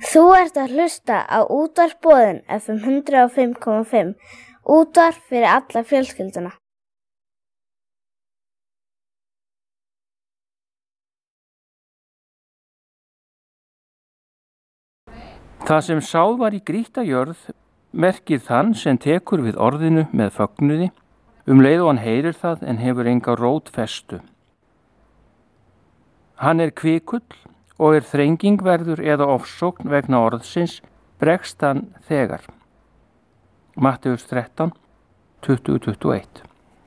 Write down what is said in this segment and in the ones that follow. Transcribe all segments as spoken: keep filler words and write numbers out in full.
Þú ert að hlusta á Útvarp Boðin F M hundrað og fimm komma fimm, útvarp fyrir alla fjölskylduna. Það sem sáð var í grýtta jörð merkir þann sem tekur við orðinu með fögnuði, um leið og hann heyrir það en hefur enga rót festu. Hann er kvikull og er þrengingverður eða ofsókn vegna orðsins, bregst hann þegar. Matteus þrettán, tuttugu til tuttugu og eitt.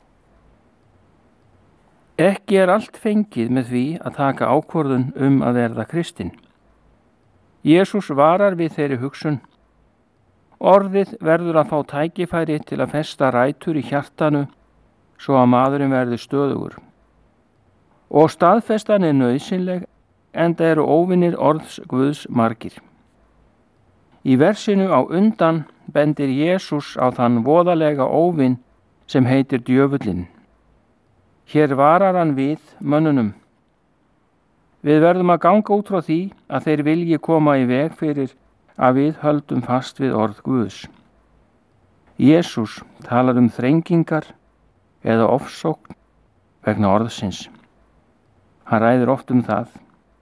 Ekki er allt fengið með því að taka ákvörðun um að verða kristinn. Jesús varar við þeirri hugsun. Orðið verður að fá tækifæri til að festa rætur í hjartanu svo að maðurinn verði stöðugur. Og staðfestan er nauðsynleg, enda eru óvinir orðs Guðs margir. Í versinu á undan bendir Jesús á þann voðalega óvin sem heitir djöfullinn. Hér varar hann við mönnunum. Við verðum að ganga út frá því að þeir vilji koma í veg fyrir að við höldum fast við orð Guðs. Jesús talar um þrengingar eða ofsókn vegna orðsins. Hann ræðir oft um það.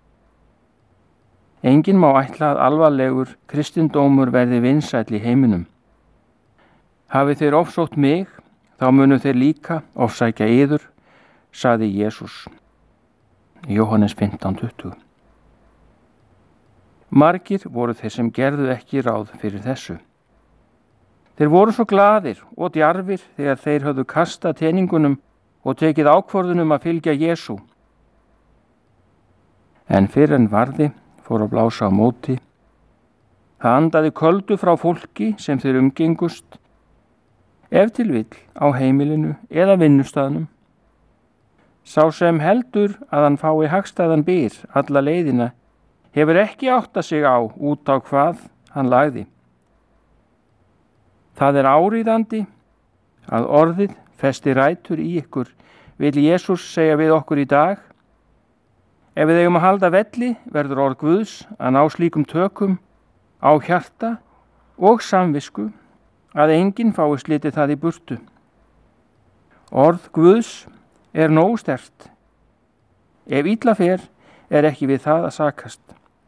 Enginn má ætla að alvarlegur kristindómur verði vinsæll í heiminum. Hafi þeir ofsótt mig, þá munu þeir líka ofsækja yður, sagði Jesús. Jóhannes fimmtán tuttugu. Margir voru þeir sem gerðu ekki ráð fyrir þessu. Þeir voru svo glaðir og djarfir þegar þeir höfðu kastað teningunum og tekið ákvörðunum að fylgja Jesú. En fyrr en varði fór að blása á móti. Það andaði köldu frá fólki sem þeir umgengust, ef til vill á heimilinu eða vinnustaðnum. Sá sem heldur að hann fái hagstæðan byr alla leiðina hefur ekki áttað sig á út á hvað hann lagði. Það er áríðandi að orðið festi rætur í ykkur, vill Jesús segja við okkur í dag. Ef við eigum að halda velli verður orð Guðs að ná slíkum tökum á hjarta og samvisku að enginn fái slitið það í burtu. Orð Guðs er nógu sterkt. Ef illa fer er ekki við það að sakast.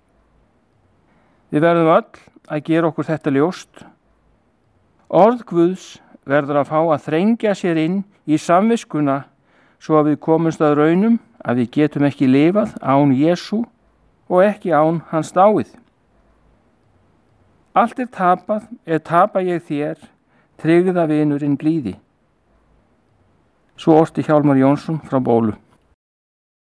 Við verðum öll að gera okkur þetta ljóst. Orð Guðs verður að fá að þrengja sér inn í samviskuna svo að við komumst að raunum að við getum ekki lifað án Jesú og ekki án hans dáið. Allt er tapað, er tapa ég þér, tryggða vinurinn blíði. Svo orti Hjálmar Jónsson frá Bólu.